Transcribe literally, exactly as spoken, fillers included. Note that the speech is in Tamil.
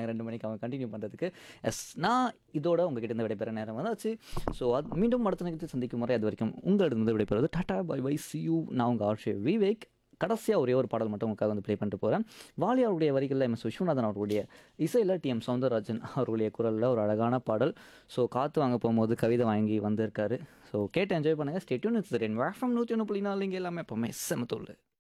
சொல்லியிருக்காங்க ரெண்டு மணிக்கு அவன் கண்டினியூ பண்ணுறதுக்கு. எஸ் நான் இதோட உங்ககிட்ட இருந்து விடைபெற நேரம் வந்தாச்சு. ஸோ அது மீண்டும் அடுத்த நிகழ்ச்சி சந்திக்கும் முறை அது வரைக்கும் உங்களிடம் விடைபெறுவது tata bye by C you. நான் உங்கள் ஆர்ஷே விவேக். கடைசியாக ஒரே ஒரு பாடல் மட்டும் உங்களுக்காக வந்து ப்ளே பண்ணிட்டு போகிறேன். வாலி அவருடைய வரிகளில் எம் எஸ் விஸ்வநாதன் அவர்களுடைய இசையில் டி எம் சௌந்தரராஜன் அவர்களுடைய குரலில் ஒரு அழகான பாடல். ஸோ காற்று வாங்க போகும்போது கவிதை வாங்கி வந்திருக்காரு. ஸோ கேட்டு என்ஜாய் பண்ணுங்கள். Stay tune. இட்ஸ் ரெயின் வேஃபம் நூற்றி ஒன்று புள்ளி நாலு இங்கே எல்லாமே எப்போவுமே செமத்தோல்.